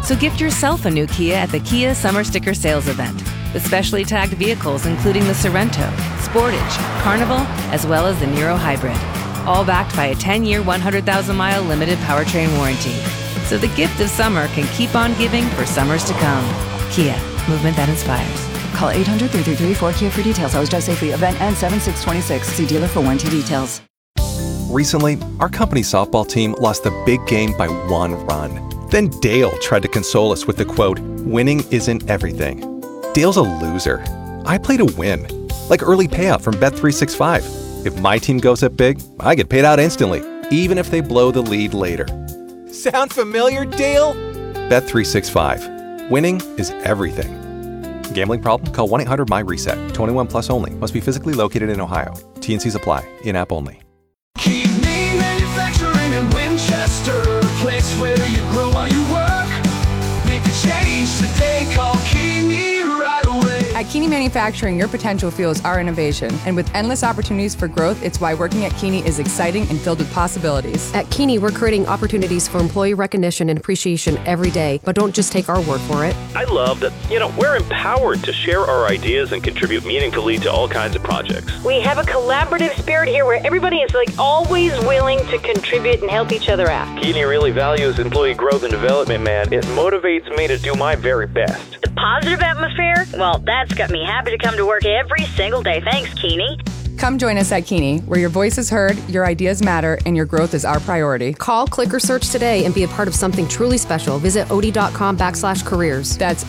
So gift yourself a new Kia at the Kia Summer Sticker Sales Event, with specially tagged vehicles including the Sorrento, Sportage, Carnival, as well as the Niro Hybrid. All backed by a 10-year, 100,000-mile limited powertrain warranty. So the gift of summer can keep on giving for summers to come. Kia, movement that inspires. Call 800-333-4KIA for details. Always drive safely. Event ends 7/6/26. See dealer for warranty details. Recently, our company softball team lost the big game by 1 run. Then Dale tried to console us with the quote, "Winning isn't everything." Dale's a loser. I play to win. Like early payout from Bet365. If my team goes up big, I get paid out instantly, even if they blow the lead later. Sound familiar, Dale? Bet365. Winning is everything. Gambling problem? Call 1-800-MY-RESET. 21 plus only. Must be physically located in Ohio. T&Cs apply. In-app only. Keeney Manufacturing in Winchester, place where you grow while you work. Make a change today, call Keeney right away. At Keeney Manufacturing, your potential fuels our innovation. And with endless opportunities for growth, it's why working at Keeney is exciting and filled with possibilities. At Keeney, we're creating opportunities for employee recognition and appreciation every day, but don't just take our word for it. I love that, we're empowered to share our ideas and contribute meaningfully to all kinds of projects. We have a collaborative spirit here where everybody is always willing to contribute and help each other out. Keeney really values employee growth and development, man. It motivates me to do my very best. The positive atmosphere? Well, that's got me happy to come to work every single day. Thanks, Keeney. Come join us at Keeney, where your voice is heard, your ideas matter, and your growth is our priority. Call, click, or search today and be a part of something truly special. Visit OD.com/careers. That's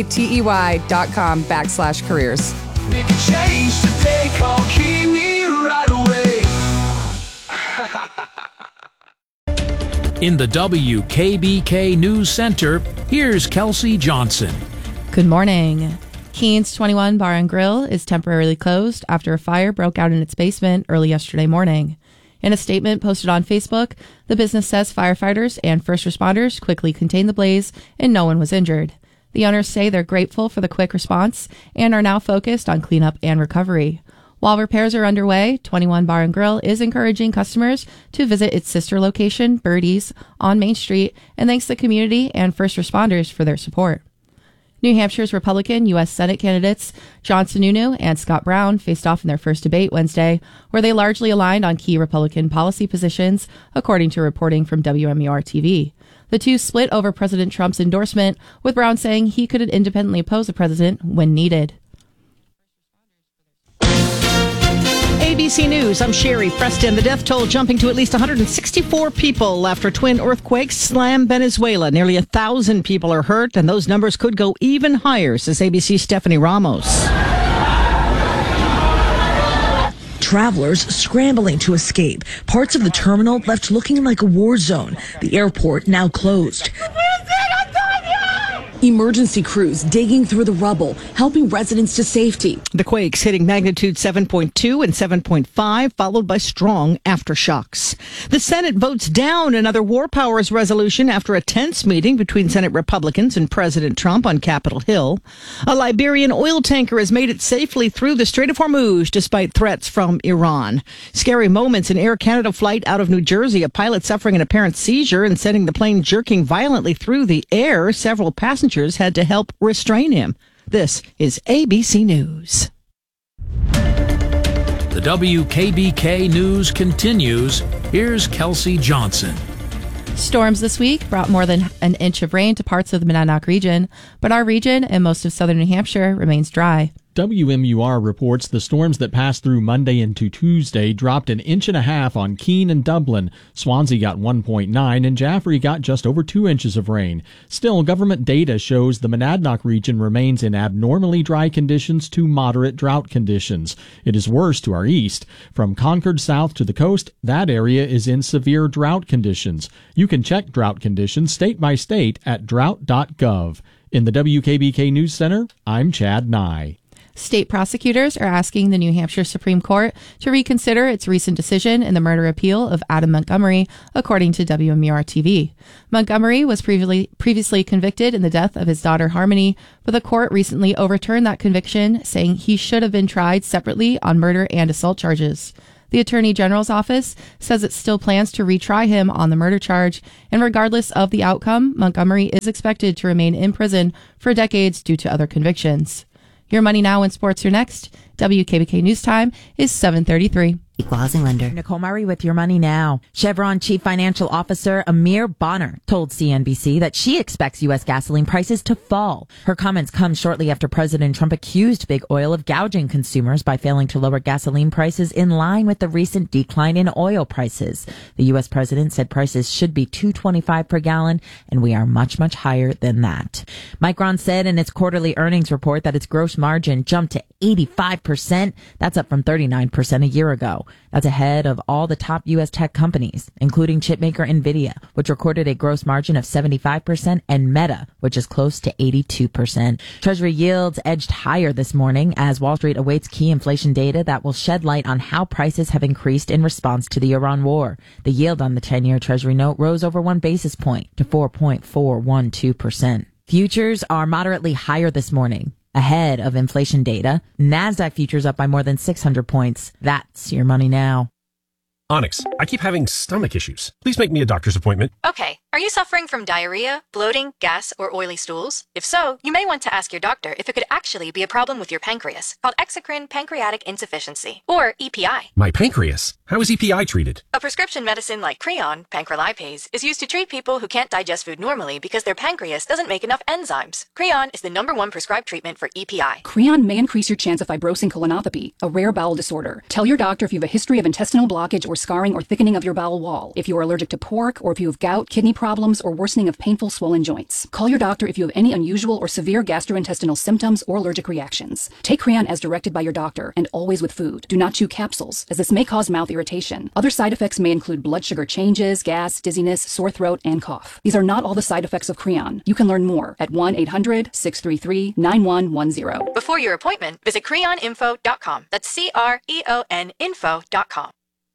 OATEY.com/careers. Make a change today, call Keeney right away. In the WKBK News Center, here's Kelsey Johnson. Good morning. Keene's 21 Bar and Grill is temporarily closed after a fire broke out in its basement early yesterday morning. In a statement posted on Facebook, the business says firefighters and first responders quickly contained the blaze and no one was injured. The owners say they're grateful for the quick response and are now focused on cleanup and recovery. While repairs are underway, 21 Bar and Grill is encouraging customers to visit its sister location, Birdie's, on Main Street, and thanks the community and first responders for their support. New Hampshire's Republican U.S. Senate candidates John Sununu and Scott Brown faced off in their first debate Wednesday, where they largely aligned on key Republican policy positions, according to reporting from WMUR-TV. The two split over President Trump's endorsement, with Brown saying he could independently oppose the president when needed. ABC News, I'm Sherry Preston. The death toll jumping to at least 164 people after twin earthquakes slam Venezuela. Nearly 1,000 people are hurt, and those numbers could go even higher, says ABC's Stephanie Ramos. Travelers scrambling to escape. Parts of the terminal left looking like a war zone. The airport now closed. Emergency crews digging through the rubble, helping residents to safety. The quakes hitting magnitude 7.2 and 7.5, followed by strong aftershocks. The Senate votes down another war powers resolution after a tense meeting between Senate Republicans and President Trump on Capitol Hill. A Liberian oil tanker has made it safely through the Strait of Hormuz despite threats from Iran. Scary moments in Air Canada flight out of New Jersey, a pilot suffering an apparent seizure and sending the plane jerking violently through the air. Several passengers had to help restrain him. This is ABC News. The WKBK News continues. Here's Kelsey Johnson. Storms this week brought more than an inch of rain to parts of the Monadnock region, but our region and most of southern New Hampshire remains dry. WMUR reports the storms that passed through Monday into Tuesday dropped 1.5 inches on Keene and Dublin. Swansea got 1.9 and Jaffrey got just over 2 inches of rain. Still, government data shows the Monadnock region remains in abnormally dry conditions to moderate drought conditions. It is worse to our east. From Concord south to the coast, that area is in severe drought conditions. You can check drought conditions state by state at drought.gov. In the WKBK News Center, I'm Chad Nye. State prosecutors are asking the New Hampshire Supreme Court to reconsider its recent decision in the murder appeal of Adam Montgomery, according to WMUR-TV. Montgomery was previously convicted in the death of his daughter Harmony, but the court recently overturned that conviction, saying he should have been tried separately on murder and assault charges. The Attorney General's office says it still plans to retry him on the murder charge, and regardless of the outcome, Montgomery is expected to remain in prison for decades due to other convictions. Your Money Now and Sports are next. WKBK News Time is 7:33. Equal housing lender. Nicole Murray with Your Money Now. Chevron Chief Financial Officer Amir Bonner told CNBC that she expects U.S. gasoline prices to fall. Her comments come shortly after President Trump accused Big Oil of gouging consumers by failing to lower gasoline prices in line with the recent decline in oil prices. The U.S. president said prices should be $2.25 per gallon, and we are much, much higher than that. Micron said in its quarterly earnings report that its gross margin jumped to 85%. That's up from 39% a year ago. That's ahead of all the top U.S. tech companies, including chipmaker NVIDIA, which recorded a gross margin of 75%, and Meta, which is close to 82%. Treasury yields edged higher this morning as Wall Street awaits key inflation data that will shed light on how prices have increased in response to the Iran war. The yield on the 10-year Treasury note rose over 1 basis point to 4.412%. Futures are moderately higher this morning, ahead of inflation data. NASDAQ futures up by more than 600 points. That's Your Money Now. Onyx, I keep having stomach issues. Please make me a doctor's appointment. Okay. Are you suffering from diarrhea, bloating, gas, or oily stools? If so, you may want to ask your doctor if it could actually be a problem with your pancreas, called exocrine pancreatic insufficiency, or EPI. My pancreas? How is EPI treated? A prescription medicine like Creon, pancrelipase, is used to treat people who can't digest food normally because their pancreas doesn't make enough enzymes. Creon is the #1 prescribed treatment for EPI. Creon may increase your chance of fibrosing colonopathy, a rare bowel disorder. Tell your doctor if you have a history of intestinal blockage or scarring or thickening of your bowel wall, if you are allergic to pork, or if you have gout, kidney problems, or worsening of painful swollen joints. Call your doctor if you have any unusual or severe gastrointestinal symptoms or allergic reactions. Take Creon as directed by your doctor, and always with food. Do not chew capsules, as this may cause mouth irritation. Other side effects may include blood sugar changes, gas, dizziness, sore throat, and cough. These are not all the side effects of Creon. You can learn more at 1-800-633-9110. Before your appointment, visit creoninfo.com. That's CREON info.com.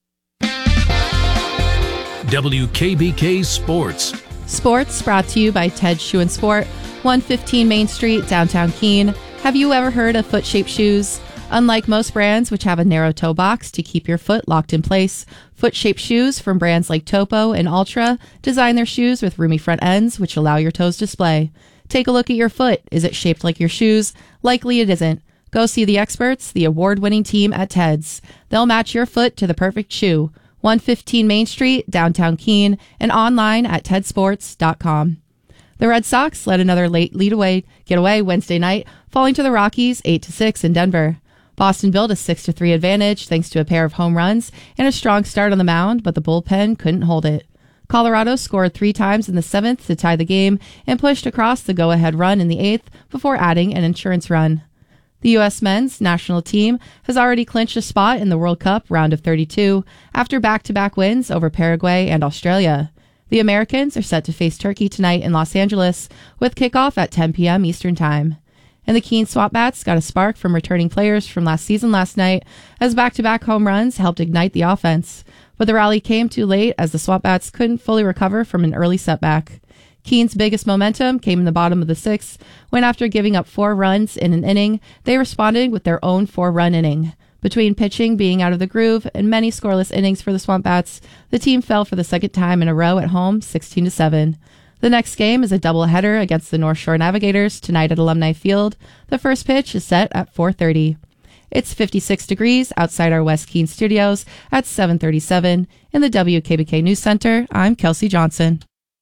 WKBK Sports. Sports brought to you by Ted Shoe and Sport, 115 Main Street, downtown Keene. Have you ever heard of foot-shaped shoes? Unlike most brands, which have a narrow toe box to keep your foot locked in place, foot-shaped shoes from brands like Topo and Altra design their shoes with roomy front ends, which allow your toes to splay. Take a look at your foot. Is it shaped like your shoes? Likely it isn't. Go see the experts, the award-winning team at Ted's. They'll match your foot to the perfect shoe. 115 Main Street, downtown Keene, and online at tedsports.com. The Red Sox led another late getaway Wednesday night, falling to the Rockies 8-6 in Denver. Boston built a 6-3 advantage thanks to a pair of home runs and a strong start on the mound, but the bullpen couldn't hold it. Colorado scored 3 times in the 7th to tie the game and pushed across the go-ahead run in the 8th before adding an insurance run. The U.S. men's national team has already clinched a spot in the World Cup round of 32 after back-to-back wins over Paraguay and Australia. The Americans are set to face Turkey tonight in Los Angeles with kickoff at 10 p.m. Eastern Time. And the Keene Swamp Bats got a spark from returning players from last season last night as back-to-back home runs helped ignite the offense. But the rally came too late as the Swamp Bats couldn't fully recover from an early setback. Keene's biggest momentum came in the bottom of the 6th, when after giving up 4 runs in an inning, they responded with their own 4-run inning. Between pitching being out of the groove and many scoreless innings for the Swamp Bats, the team fell for the second time in a row at home, 16-7. The next game is a doubleheader against the North Shore Navigators tonight at Alumni Field. The first pitch is set at 4:30. It's 56 degrees outside our West Keene studios at 7:37. In the WKBK News Center, I'm Kelsey Johnson.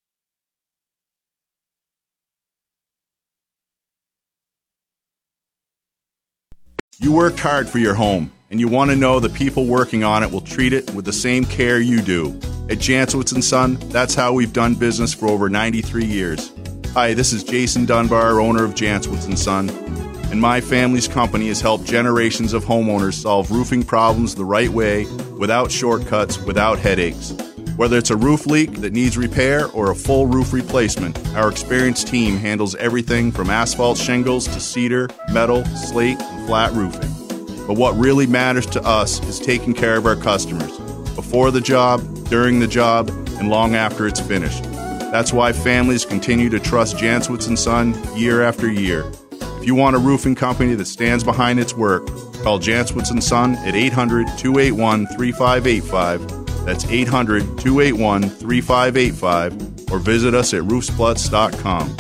You worked hard for your home, and you want to know the people working on it will treat it with the same care you do. At Jantzowitz & Son, that's how we've done business for over 93 years. Hi, this is Jason Dunbar, owner of Jantzowitz & Son, and my family's company has helped generations of homeowners solve roofing problems the right way, without shortcuts, without headaches. Whether it's a roof leak that needs repair or a full roof replacement, our experienced team handles everything from asphalt shingles to cedar, metal, slate, and flat roofing. But what really matters to us is taking care of our customers, before the job, during the job, and long after it's finished. That's why families continue to trust Jantzowitz & Son year after year. If If you want a roofing company that stands behind its work, call Janswitz & Son at 800-281-3585. That's 800-281-3585. Or visit us at roofsplutz.com.